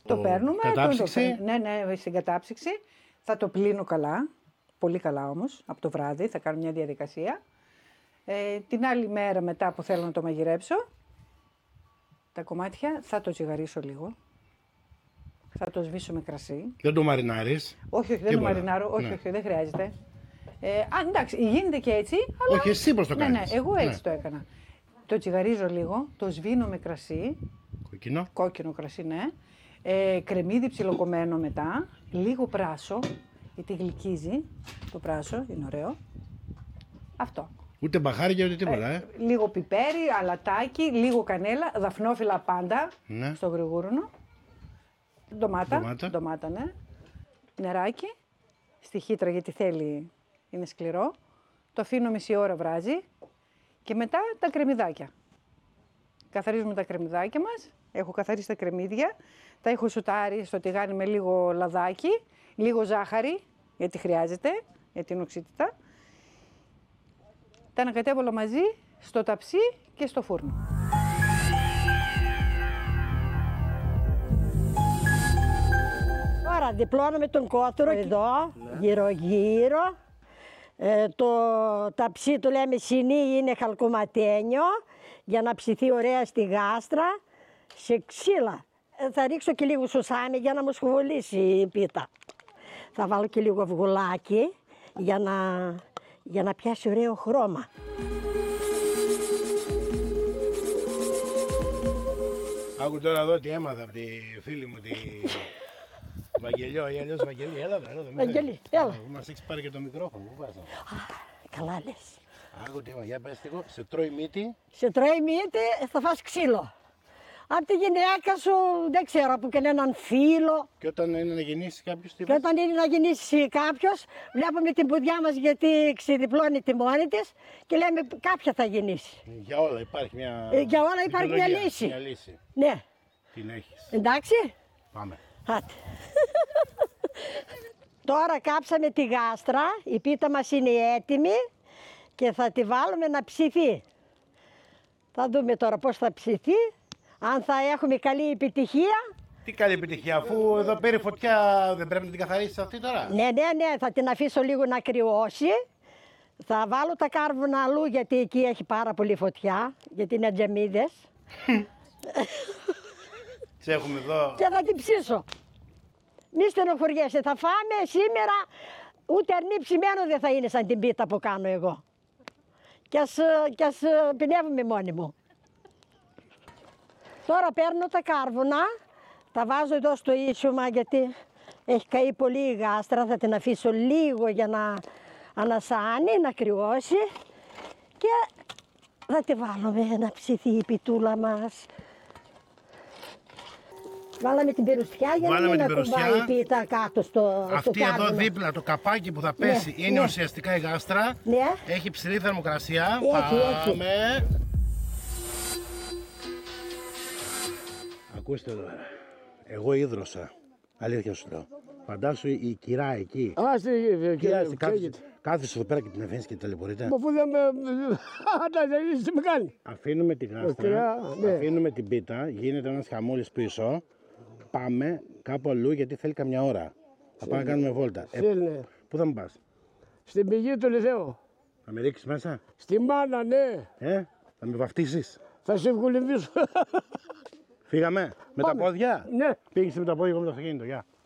Το παίρνουμε. Κατάψυξη. Ναι, στην κατάψυξη. Θα το πλύνω καλά. Πολύ καλά όμως. Από το βράδυ θα κάνω μια διαδικασία. Την άλλη μέρα μετά που θέλω να το μαγειρέψω, τα κομμάτια θα το τσιγαρίσω λίγο. Θα το σβήσω με κρασί. Δεν το μαρινάρεις. Όχι, δεν το μαρινάρω. Όχι, δεν χρειάζεται. Εντάξει, γίνεται και έτσι. Αλλά... Όχι, εσύ πώς το κάνεις. Ναι, εγώ έτσι το έκανα. Το τσιγαρίζω λίγο, το σβήνω με κρασί. Κόκκινο. Κόκκινο κρασί, ναι. Κρεμμύδι ψιλοκομμένο μετά. Λίγο πράσο, γιατί γλυκίζει το πράσο, είναι ωραίο. Αυτό. Ούτε μπαχάρια ούτε τίποτα, Λίγο πιπέρι, αλατάκι, λίγο κανέλα, δαφνόφυλλα πάντα, ναι. Στο γρηγούρινο. Ντομάτα, ναι. Νεράκι, στη χύτρα γιατί θέλει, είναι σκληρό. Το αφήνω μισή ώρα βράζει και μετά τα κρεμμυδάκια. Καθαρίζουμε τα κρεμμυδάκια μας, έχω καθαρίσει τα κρεμμύδια, τα έχω σουτάρει στο τηγάνι με λίγο λαδάκι, λίγο ζάχαρη, γιατί χρειάζεται, για την οξύτητα. Τα ανακατεύω όλα μαζί στο ταψί και στο φούρνο. Τώρα διπλώνουμε τον κότορο εδώ, γύρω-γύρω. Το ταψί του λέμε σινί, είναι χαλκοματένιο για να ψηθεί ωραία στη γάστρα σε ξύλα. Θα ρίξω και λίγο σουσάμι για να μου σχοβολήσει η πίτα. Θα βάλω και λίγο αυγουλάκι για να πιάσει ωραίο χρώμα. Άκου τώρα εδώ τι έμαθα από τη φίλη μου τη Βαγγελιό ή αλλιώς Βαγγελή. Έλα εδώ. Βαγγελή, έλα. Μας έχεις πάρει και το μικρόφωνο. Πού πας? Καλά λες. Άκου τι έμαθα, για πες λίγο. Σε τρώει μύτη. Σε τρώει μύτη, θα φας ξύλο. Από τη γυναίκα σου, δεν ξέρω, από κανέναν φίλο. Και όταν είναι να γεννήσει κάποιος τι Και όταν είναι να γεννήσει κάποιος, βλέπουμε την πουδιά μας γιατί ξεδιπλώνει τη μόνη της και λέμε κάποια θα γεννήσει. Για όλα υπάρχει μια... Για όλα υπάρχει μια λύση. Μια λύση. Ναι. Την έχεις. Εντάξει. Πάμε. Άτε. Τώρα κάψαμε τη γάστρα, η πίτα μας είναι έτοιμη και θα τη βάλουμε να ψηθεί. Θα δούμε τώρα πώς θα ψηθεί, αν θα έχουμε καλή επιτυχία. Τι καλή επιτυχία, αφού εδώ πήρε φωτιά δεν πρέπει να την καθαρίσεις αυτή τώρα? Ναι, θα την αφήσω λίγο να κρυώσει. Θα βάλω τα κάρβουνα αλλού γιατί εκεί έχει πάρα πολύ φωτιά, γιατί είναι τζεμίδες. Σε έχουμε εδώ. Και θα την ψήσω. Μη στενοχωριέσαι, θα φάμε σήμερα, ούτε αρνή ψημένο δεν θα είναι σαν την πίτα που κάνω εγώ. Κι ας πεινεύουμε μόνοι μου. Τώρα παίρνω τα κάρβουνα, τα βάζω εδώ στο ίσιωμα γιατί έχει καεί πολύ η γάστρα, θα την αφήσω λίγο για να ανασάνει, να κρυώσει και θα τη βάλουμε να ψηθεί η πιτούλα μας. Βάλαμε την πυρουστιά για να μην ακουμπάει η πίτα κάτω στο αυτή κάρβουνα. Εδώ δίπλα το καπάκι που θα πέσει είναι ουσιαστικά η γάστρα. Ναι. Έχει ψηλή θερμοκρασία. Έχει. Πάμε. Ακούστε εδώ. Εγώ ίδρωσα. Αλήθεια σου λέω. Φαντάσου η κυρά εκεί. Κάθεσαι εδώ πέρα και την αφήνεις και ταλαιπωρείται. Αφού δεν με κάνει. Αφήνουμε τη γάστρα, αφήνουμε την πίτα, γίνεται ένας χαμούλης πίσω. Πάμε κάπου αλλού γιατί θέλει καμιά ώρα. Θα πάμε να κάνουμε βόλτα. Πού θα μου πας? Στην πηγή του Λιθέου. Θα με ρίξεις μέσα? Στη μάνα, ναι. Θα με βαφτίσεις? Θα σε ευκολυμβήσω. Φύγαμε με τα πόδια? Ναι. Πήγες με τα πόδια με το αυτοκίνητο, γεια.